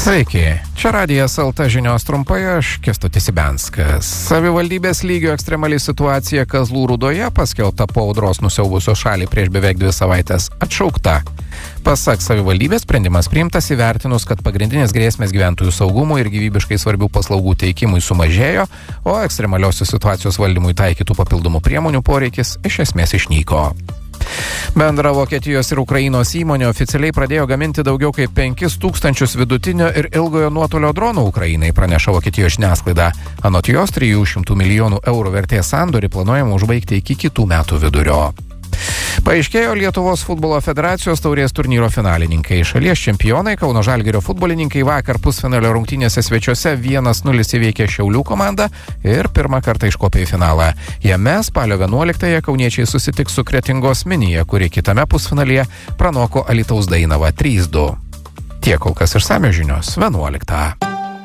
Sveiki, čia Radijas LT žinios trumpai, aš Kęstutis Ibenskas. Savivaldybės lygio ekstremali situacija Kazlų Rūdoje, paskelbta po audros nusiaubusios šalį prieš beveik 2 savaitės, atšaukta. Pasak savivaldybės, sprendimas priimtas įvertinus, kad pagrindinės grėsmės gyventojų saugumui ir gyvybiškai svarbių paslaugų teikimui sumažėjo, o ekstremaliosios situacijos valdymui taikytų papildomų priemonių poreikis iš esmės išnyko. Bendra Vokietijos ir Ukrainos įmonė oficialiai pradėjo gaminti daugiau kaip 5000 vidutinio ir ilgojo nuotolio dronų Ukrainai, praneša Vokietijos žiniasklaida. Anot jos 300 milijonų eurų vertės sandorį planuojama užbaigti iki kitų metų vidurio. Paaiškėjo Lietuvos futbolo federacijos taurės turnyro finalininkai. Šalies čempionai Kauno Žalgirio futbolininkai vakar pusfinalio rungtynėse svečiuose 1-0 įveikė Šiaulių komandą ir pirmą kartą iškopė į finalą. Jame spalio 11-ąją kauniečiai susitiks su Kretingos Minija, kuri kitame pusfinalyje pranoko Alytaus Dainavą 3-2. Tiek kol kas išsamios žinios 11.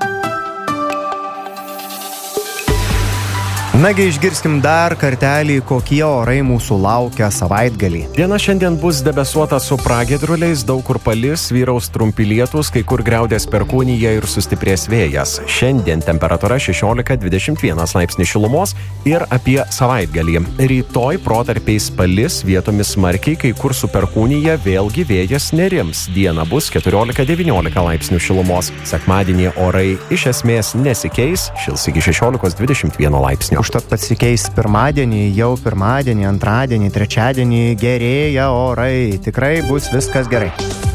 Nagi išgirskim dar kartelį, kokie orai mūsų laukia savaitgalį. Diena šiandien bus debesuota su pragiedruliais, daug kur palis, vyraus trumpi lietūs, kai kur griaudės perkūnija ir sustiprės vėjas. Šiandien temperatūra 16-21 laipsnių šilumos ir apie savaitgalį. Rytoj protarpiais palis, vietomis smarkiai, kai kur su perkūnija, vėlgi vėjas nerims. Diena bus 14-19 laipsnių šilumos. Sekmadienį orai iš esmės nesikeis, šils iki 16-21 laipsnių. Užtat pasikeis pirmadienį, jau pirmadienį, antradienį, trečiadienį gerėja orai. Tikrai bus viskas gerai.